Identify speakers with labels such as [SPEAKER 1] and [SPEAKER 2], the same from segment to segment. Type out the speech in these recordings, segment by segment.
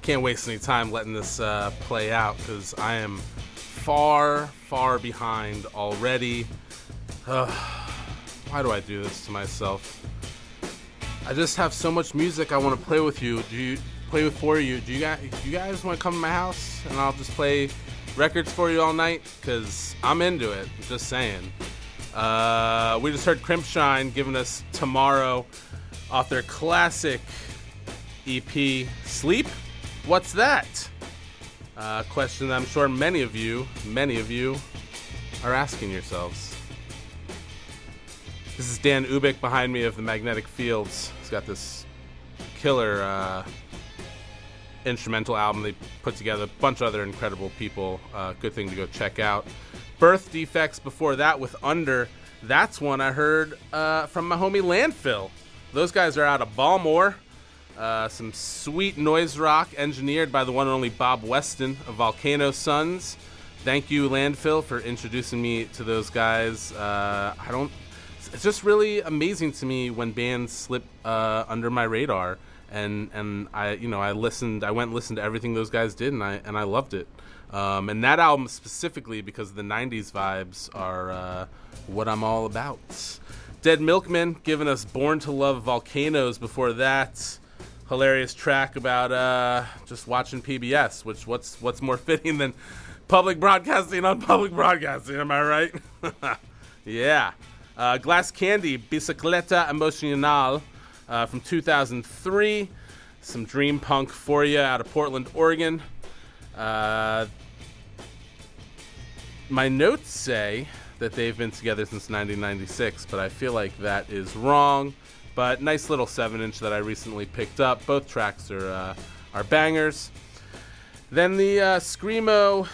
[SPEAKER 1] can't waste any time letting this play out because I am far behind already. Why do I do this to myself? I just have so much music I want to play with you. Do you guys want to come to my house and I'll just play records for you all night? Because I'm into it. I'm just saying. We just heard Crimpshine giving us Tomorrow off their classic EP, Sleep? What's that? Question that I'm sure many of you are asking yourselves. This is Dan Ubik behind me of the Magnetic Fields. He's got this killer instrumental album they put together. A bunch of other incredible people. Good thing to go check out. Birth Defects before that with Under. That's one I heard from my homie Landfill. Those guys are out of Balmore. Some sweet noise rock engineered by the one and only Bob Weston of Volcano Sons. Thank you, Landfill, for introducing me to those guys. It's just really amazing to me when bands slip under my radar, and I went and listened to everything those guys did, and I loved it. And that album specifically, because the 90s vibes are what I'm all about. Dead Milkmen giving us Born to Love Volcanoes before that. Hilarious track about just watching PBS, which what's more fitting than public broadcasting on public broadcasting, am I right? Yeah. Glass Candy, Bicicleta Emocional from 2003. Some dream punk for you out of Portland, Oregon. My notes say that they've been together since 1996, but I feel like that is wrong. But nice little 7-inch that I recently picked up. Both tracks are bangers. Then the screamo,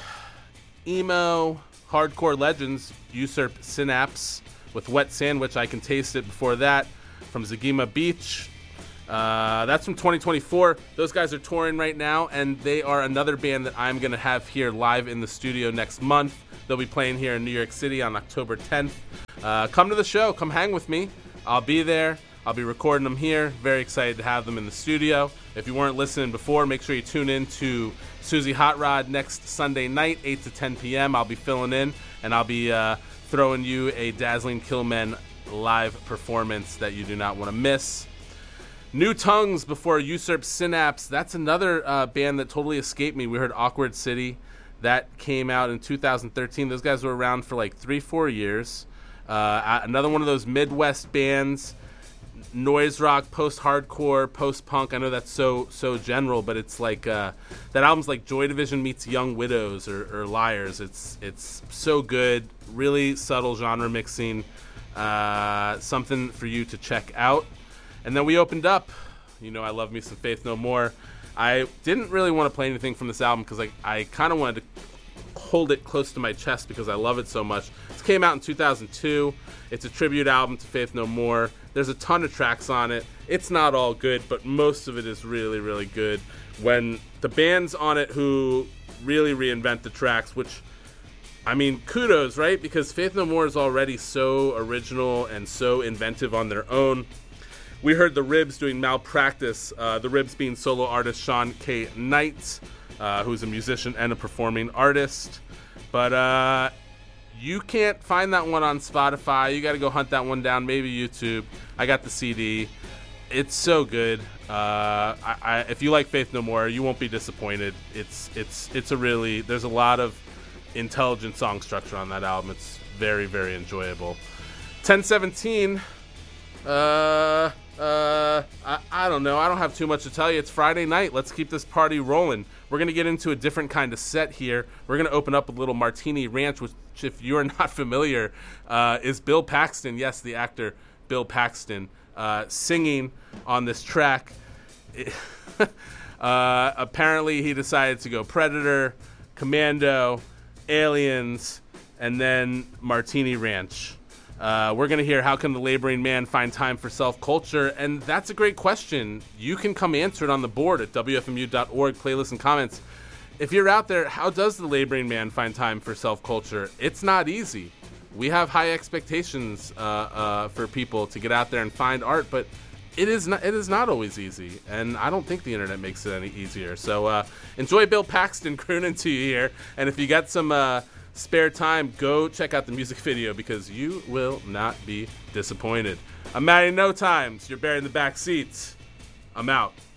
[SPEAKER 1] emo, hardcore legends, Usurp Synapse with Wet Sandwich. I Can Taste It before that from Zagima Beach. That's from 2024. Those guys are touring right now, and they are another band that I'm going to have here live in the studio next month. They'll be playing here in New York City on October 10th. Come to the show. Come hang with me. I'll be there. I'll be recording them here. Very excited to have them in the studio. If you weren't listening before, make sure you tune in to Susie Hot Rod next Sunday night, 8 to 10 p.m. I'll be filling in, and I'll be throwing you a Dazzling Killmen live performance that you do not want to miss. New Tongues before Usurp Synapse. That's another band that totally escaped me. We heard Awkward City. That came out in 2013. Those guys were around for like 3-4 years. Another one of those Midwest bands. Noise rock, post-hardcore, post-punk. I know that's so general, but it's like that album's like Joy Division meets Young Widows or Liars. It's so good, really subtle genre mixing, something for you to check out. And then we opened up. I love me some Faith No More. I didn't really want to play anything from this album because I kind of wanted to hold it close to my chest because I love it so much. This came out in 2002. It's a tribute album to Faith No More. There's a ton of tracks on it. It's not all good, but most of it is really, really good. When the bands on it who really reinvent the tracks, which, I mean, kudos, right? Because Faith No More is already so original and so inventive on their own. We heard the Ribs doing Malpractice, the Ribs being solo artist Sean K. Knight, who's a musician and a performing artist. But you can't find that one on Spotify. You got to go hunt that one down, maybe YouTube. I got the CD. It's so good. If you like Faith No More, you won't be disappointed. It's a really, there's a lot of intelligent song structure on that album. It's very, very enjoyable. 1017. I don't know. I don't have too much to tell you. It's Friday night. Let's keep this party rolling. We're going to get into a different kind of set here. We're going to open up a little Martini Ranch, which, if you're not familiar, is Bill Paxton. Yes, the actor Bill Paxton singing on this track. Apparently, he decided to go Predator, Commando, Aliens, and then Martini Ranch. We're going to hear how can the laboring man find time for self-culture, and that's a great question. You can come answer it on the board at wfmu.org, playlists and comments. If you're out there, how does the laboring man find time for self-culture? It's not easy. We have high expectations for people to get out there and find art, but It is not always easy, and I don't think the internet makes it any easier. So enjoy Bill Paxton crooning to you here, and if you got some spare time, go check out the music video because you will not be disappointed. I'm Matty No Times. You're bearing the back seats. I'm out.